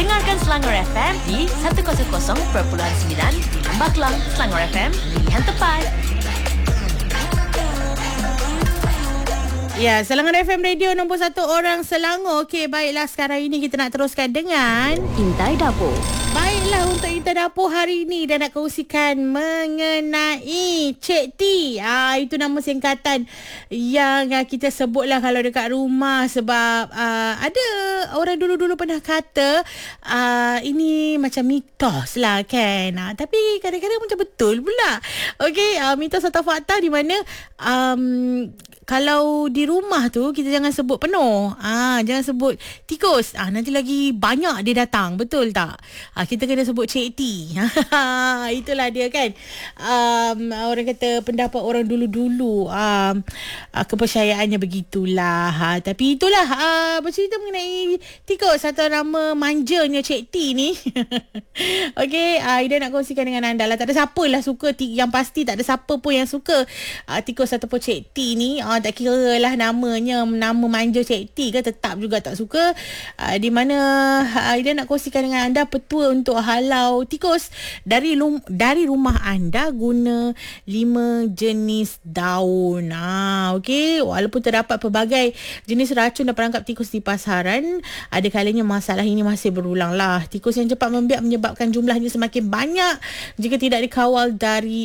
Dengarkan Selangor FM di 100.9 di Lembah Kelang. Selangor FM, pilihan tepat. Ya, Selangor FM Radio nombor 1 orang Selangor. Okey, baiklah, sekarang ini kita nak teruskan dengan Intai Dapur. Baiklah, untuk Intai Dapur hari ini dan nak kongsikan mengenai Cik T. Itu nama singkatan yang kita sebutlah kalau dekat rumah, sebab ada orang dulu-dulu pernah kata ini macam mitos lah kan. Tapi kadang-kadang macam betul pula. Okey, mitos atau fakta di mana kalau di rumah tu kita jangan sebut penuh. Jangan sebut tikus. Nanti lagi banyak dia datang. Betul tak? Kita kena sebut Cik T. Itulah dia kan. Orang kata pendapat orang dulu-dulu. Kepercayaannya begitulah. Tapi itulah bercerita mengenai tikus atau nama manjanya Cik T ni. Okey, Ida nak kongsikan dengan anda lah. Tak ada siapa lah suka. Yang pasti tak ada siapa pun yang suka tikus ataupun Cik T ni. Tak kira lah namanya, nama manja Cik T ke, tetap juga tak suka. Di mana Aida nak kongsikan dengan anda petua untuk halau tikus dari rumah anda guna 5 jenis daun. Okey, walaupun terdapat pelbagai jenis racun dan perangkap tikus di pasaran, ada kalanya masalah ini masih berulang lah. Tikus yang cepat membiak menyebabkan jumlahnya semakin banyak jika tidak dikawal dari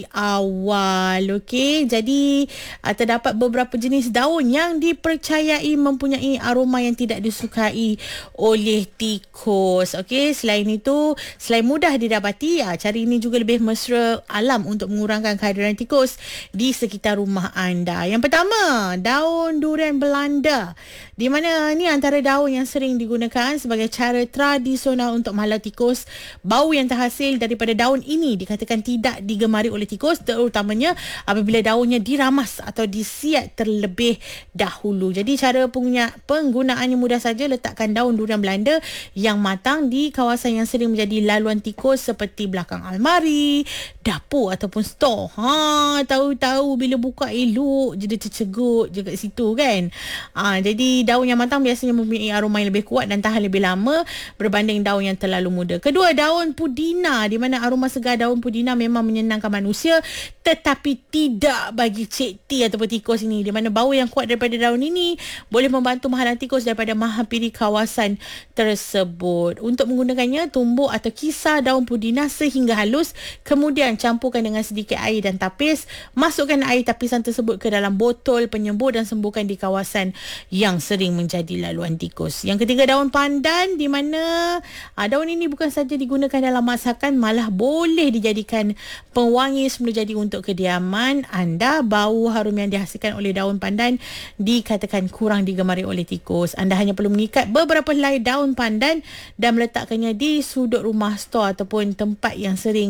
awal. Okey, jadi terdapat beberapa jenis daun yang dipercayai mempunyai aroma yang tidak disukai oleh tikus. Okey, selain itu, selain mudah didapati, cara ini juga lebih mesra alam untuk mengurangkan kehadiran tikus di sekitar rumah anda. Yang pertama, daun durian Belanda, di mana ni antara daun yang sering digunakan sebagai cara tradisional untuk menghalau tikus. Bau yang terhasil daripada daun ini dikatakan tidak digemari oleh tikus, terutamanya apabila daunnya diramas atau disiat terlebih dahulu. Jadi cara penggunaannya mudah saja. Letakkan daun durian Belanda yang matang di kawasan yang sering menjadi laluan tikus seperti belakang almari, dapur ataupun stor. Tahu-tahu bila buka elok je dia tercegut je kat situ kan. Jadi daun yang matang biasanya mempunyai aroma yang lebih kuat dan tahan lebih lama berbanding daun yang terlalu muda. Kedua, daun pudina, di mana aroma segar daun pudina memang menyenangkan manusia, tetapi tidak bagi Cik T ataupun tikus ini, di mana bau yang kuat daripada daun ini boleh membantu menghalang tikus daripada menghampiri kawasan tersebut. Untuk menggunakannya, tumbuk atau kisar daun pudina sehingga halus, kemudian campurkan dengan sedikit air dan tapis. Masukkan air tapisan tersebut ke dalam botol penyembur dan semburkan di kawasan yang sering menjadi laluan tikus. Yang ketiga, daun pandan, di mana daun ini bukan saja digunakan dalam masakan, malah boleh dijadikan pewangi semula jadi untuk kediaman anda. Bau harum yang dihasilkan oleh daun pandan dikatakan kurang digemari oleh tikus. Anda hanya perlu mengikat beberapa helai daun pandan dan meletakkannya di sudut rumah, stor ataupun tempat yang sering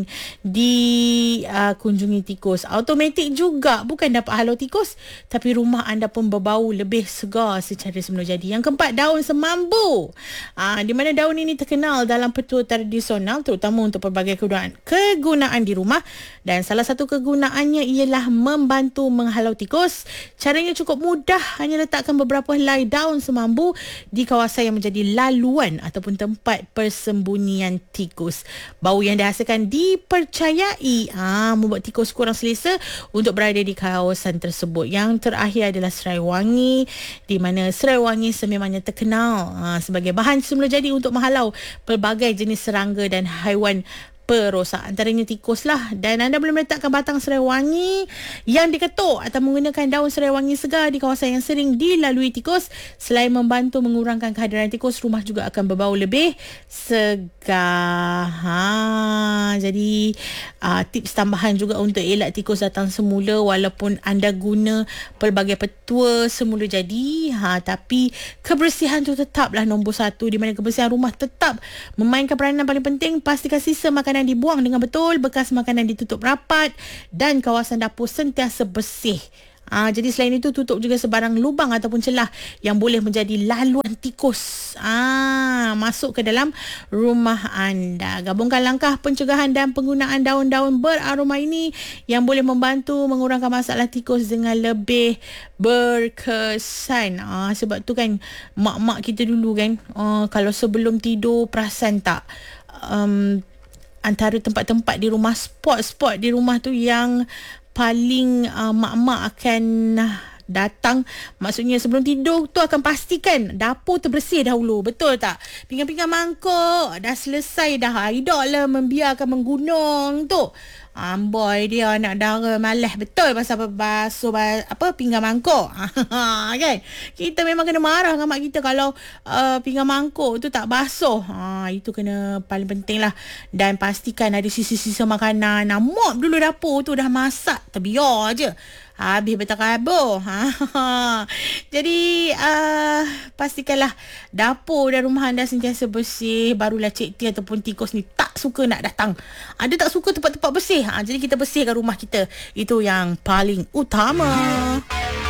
dikunjungi tikus. Automatik juga bukan dapat halau tikus, tapi rumah anda pun berbau lebih segar secara semula jadi. Yang keempat, daun semambu, di mana daun ini terkenal dalam petua tradisional terutama untuk pelbagai kegunaan di rumah, dan salah satu kegunaannya ialah membantu menghalau tikus. Caranya cukup mudah, hanya letakkan beberapa helai daun semambu di kawasan yang menjadi laluan ataupun tempat persembunyian tikus. Bau yang dihasilkan dipercayai membuat tikus kurang selesa untuk berada di kawasan tersebut. Yang terakhir adalah serai wangi, di mana serai wangi sememangnya terkenal sebagai bahan semula jadi untuk menghalau pelbagai jenis serangga dan haiwan perosak, antaranya tikus lah. Dan anda boleh meletakkan batang serai wangi yang diketuk atau menggunakan daun serai wangi segar di kawasan yang sering dilalui tikus. Selain membantu mengurangkan kehadiran tikus, rumah juga akan berbau lebih segar. Jadi tips tambahan juga untuk elak tikus datang semula, walaupun anda guna pelbagai petua semula jadi, tapi kebersihan tu tetaplah nombor 1, di mana kebersihan rumah tetap memainkan peranan paling penting. Pastikan sisa makanan dibuang dengan betul, bekas makanan ditutup rapat dan kawasan dapur sentiasa bersih. Jadi selain itu tutup juga sebarang lubang ataupun celah yang boleh menjadi laluan tikus masuk ke dalam rumah anda. Gabungkan langkah pencegahan dan penggunaan daun-daun beraroma ini yang boleh membantu mengurangkan masalah tikus dengan lebih berkesan. Sebab tu kan mak-mak kita dulu kan, kalau sebelum tidur perasan tak, antara tempat-tempat di rumah, spot-spot di rumah tu yang paling mak-mak akan datang, maksudnya sebelum tidur tu akan pastikan dapur terbersih dahulu, betul tak? Pinggan-pinggan mangkuk dah selesai dah, tidak lah membiarkan menggunung tu. Amboi dia nak dara malas betul pasal basuh pinggan mangkuk. Kan? Kita memang kena marah dengan mak kita kalau pinggan mangkuk tu tak basuh. Itu kena paling penting lah. Dan pastikan ada sisa-sisa makanan. Mop dulu dapur tu, dah masak terbiar je habis bertakabur. Jadi pastikanlah dapur dan rumah anda sentiasa bersih. Barulah Cik T ataupun tikus ni tak suka nak datang. Ada tak suka tempat-tempat bersih. Jadi kita bersihkan rumah kita. Itu yang paling utama.